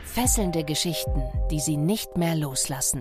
Fesselnde Geschichten, die Sie nicht mehr loslassen.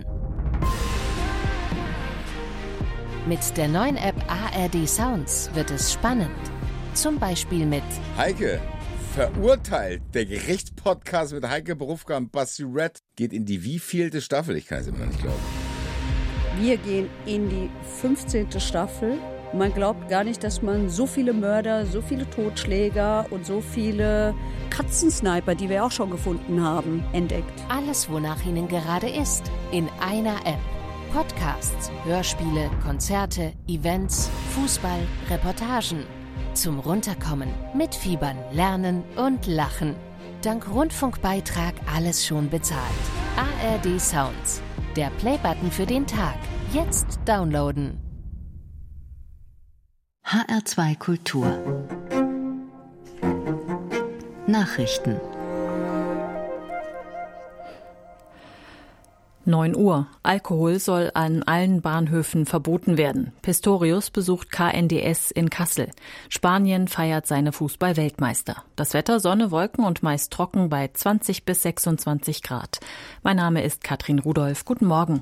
Mit der neuen App ARD Sounds wird es spannend. Zum Beispiel mit Heike, verurteilt. Der Gerichtspodcast mit Heike Berufka und Basti Red geht in die wievielte Staffel? Ich kann es immer noch nicht glauben. Wir gehen in die 15. Staffel. Man glaubt gar nicht, dass man so viele Mörder, so viele Totschläger und so viele Katzensniper, die wir auch schon gefunden haben, entdeckt. Alles, wonach Ihnen gerade ist, in einer App. Podcasts, Hörspiele, Konzerte, Events, Fußball, Reportagen. Zum Runterkommen, mitfiebern, lernen und lachen. Dank Rundfunkbeitrag alles schon bezahlt. ARD Sounds. Der Playbutton für den Tag. Jetzt downloaden. HR2 Kultur. Nachrichten. 9 Uhr. Alkohol soll an allen Bahnhöfen verboten werden. Pistorius besucht KNDS in Kassel. Spanien feiert seine Fußball-Weltmeister. Das Wetter Sonne, Wolken und meist trocken bei 20 bis 26 Grad. Mein Name ist Katrin Rudolph. Guten Morgen.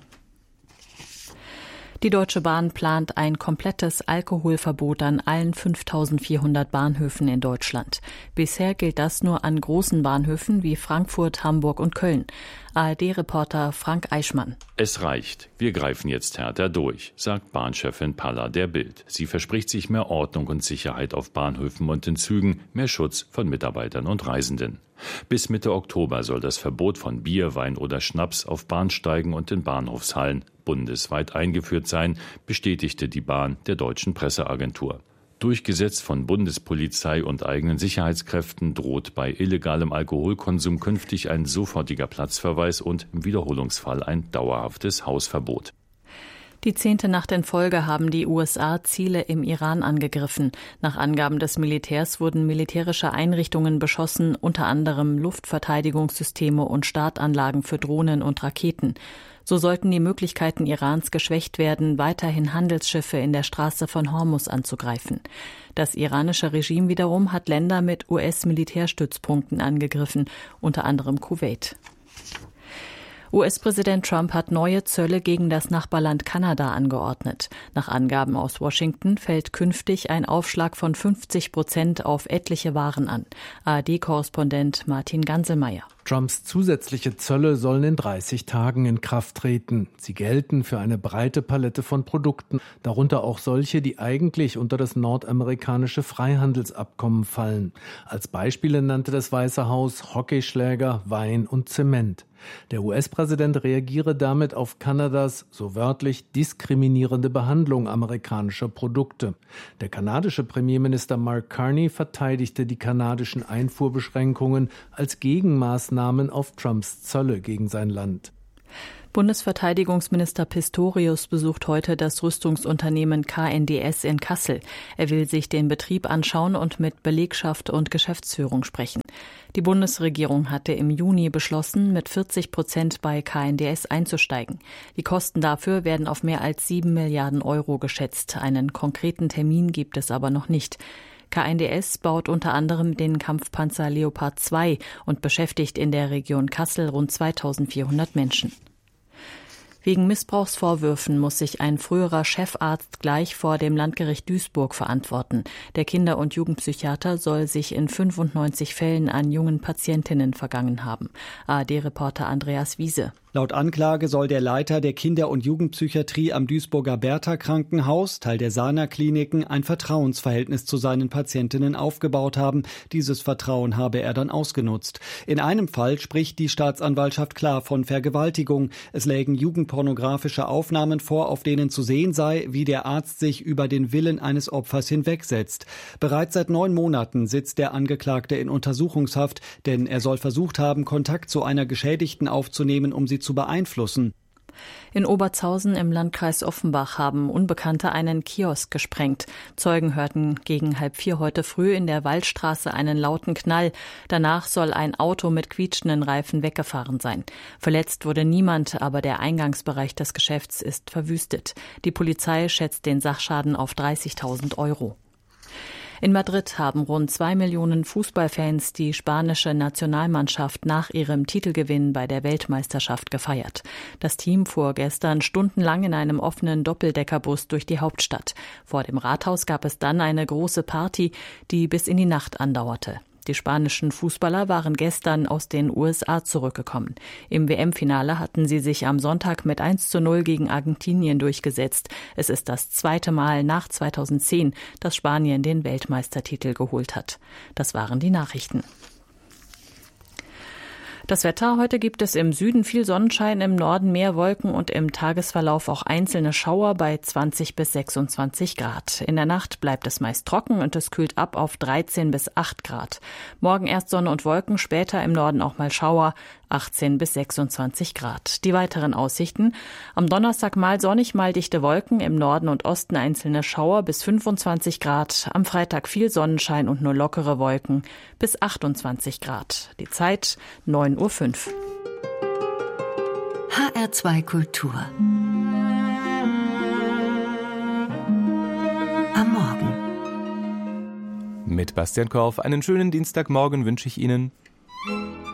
Die Deutsche Bahn plant ein komplettes Alkoholverbot an allen 5.400 Bahnhöfen in Deutschland. Bisher gilt das nur an großen Bahnhöfen wie Frankfurt, Hamburg und Köln. ARD-Reporter Frank Eichmann. Es reicht. Wir greifen jetzt härter durch, sagt Bahnchefin Palla der Bild. Sie verspricht sich mehr Ordnung und Sicherheit auf Bahnhöfen und in Zügen, mehr Schutz von Mitarbeitern und Reisenden. Bis Mitte Oktober soll das Verbot von Bier, Wein oder Schnaps auf Bahnsteigen und in Bahnhofshallen bundesweit eingeführt sein, bestätigte die Bahn der deutschen Presseagentur. Durchgesetzt von Bundespolizei und eigenen Sicherheitskräften droht bei illegalem Alkoholkonsum künftig ein sofortiger Platzverweis und im Wiederholungsfall ein dauerhaftes Hausverbot. Die 10. Nacht in Folge haben die USA Ziele im Iran angegriffen. Nach Angaben des Militärs wurden militärische Einrichtungen beschossen, unter anderem Luftverteidigungssysteme und Startanlagen für Drohnen und Raketen. So sollten die Möglichkeiten Irans geschwächt werden, weiterhin Handelsschiffe in der Straße von Hormuz anzugreifen. Das iranische Regime wiederum hat Länder mit US-Militärstützpunkten angegriffen, unter anderem Kuwait. US-Präsident Trump hat neue Zölle gegen das Nachbarland Kanada angeordnet. Nach Angaben aus Washington fällt künftig ein Aufschlag von 50% auf etliche Waren an. ARD-Korrespondent Martin Ganselmeier. Trumps zusätzliche Zölle sollen in 30 Tagen in Kraft treten. Sie gelten für eine breite Palette von Produkten, darunter auch solche, die eigentlich unter das nordamerikanische Freihandelsabkommen fallen. Als Beispiele nannte das Weiße Haus Hockeyschläger, Wein und Zement. Der US-Präsident reagiere damit auf Kanadas, so wörtlich, diskriminierende Behandlung amerikanischer Produkte. Der kanadische Premierminister Mark Carney verteidigte die kanadischen Einfuhrbeschränkungen als Gegenmaßnahmen auf Trumps Zölle gegen sein Land. Bundesverteidigungsminister Pistorius besucht heute das Rüstungsunternehmen KNDS in Kassel. Er will sich den Betrieb anschauen und mit Belegschaft und Geschäftsführung sprechen. Die Bundesregierung hatte im Juni beschlossen, mit 40% bei KNDS einzusteigen. Die Kosten dafür werden auf mehr als 7 Milliarden Euro geschätzt. Einen konkreten Termin gibt es aber noch nicht. KNDS baut unter anderem den Kampfpanzer Leopard 2 und beschäftigt in der Region Kassel rund 2.400 Menschen. Wegen Missbrauchsvorwürfen muss sich ein früherer Chefarzt gleich vor dem Landgericht Duisburg verantworten. Der Kinder- und Jugendpsychiater soll sich in 95 Fällen an jungen Patientinnen vergangen haben. ARD-Reporter Andreas Wiese. Laut Anklage soll der Leiter der Kinder- und Jugendpsychiatrie am Duisburger Bertha-Krankenhaus, Teil der Sana-Kliniken, ein Vertrauensverhältnis zu seinen Patientinnen aufgebaut haben. Dieses Vertrauen habe er dann ausgenutzt. In einem Fall spricht die Staatsanwaltschaft klar von Vergewaltigung. Es lägen jugendpornografische Aufnahmen vor, auf denen zu sehen sei, wie der Arzt sich über den Willen eines Opfers hinwegsetzt. Bereits seit 9 Monaten sitzt der Angeklagte in Untersuchungshaft, denn er soll versucht haben, Kontakt zu einer Geschädigten aufzunehmen, um sie zu beeinflussen. In Obertshausen im Landkreis Offenbach haben Unbekannte einen Kiosk gesprengt. Zeugen hörten gegen 3:30 heute früh in der Waldstraße einen lauten Knall. Danach soll ein Auto mit quietschenden Reifen weggefahren sein. Verletzt wurde niemand, aber der Eingangsbereich des Geschäfts ist verwüstet. Die Polizei schätzt den Sachschaden auf 30.000 Euro. In Madrid haben rund 2 Millionen Fußballfans die spanische Nationalmannschaft nach ihrem Titelgewinn bei der Weltmeisterschaft gefeiert. Das Team fuhr gestern stundenlang in einem offenen Doppeldeckerbus durch die Hauptstadt. Vor dem Rathaus gab es dann eine große Party, die bis in die Nacht andauerte. Die spanischen Fußballer waren gestern aus den USA zurückgekommen. Im WM-Finale hatten sie sich am Sonntag mit 1:0 gegen Argentinien durchgesetzt. Es ist das zweite Mal nach 2010, dass Spanien den Weltmeistertitel geholt hat. Das waren die Nachrichten. Das Wetter: Heute gibt es im Süden viel Sonnenschein, im Norden mehr Wolken und im Tagesverlauf auch einzelne Schauer bei 20 bis 26 Grad. In der Nacht bleibt es meist trocken und es kühlt ab auf 13 bis 8 Grad. Morgen erst Sonne und Wolken, später im Norden auch mal Schauer, 18 bis 26 Grad. Die weiteren Aussichten: Am Donnerstag mal sonnig, mal dichte Wolken, im Norden und Osten einzelne Schauer bis 25 Grad. Am Freitag viel Sonnenschein und nur lockere Wolken bis 28 Grad. Die Zeit 9:05 Uhr. HR2 Kultur. Am Morgen. Mit Bastian Korf einen schönen Dienstagmorgen wünsche ich Ihnen.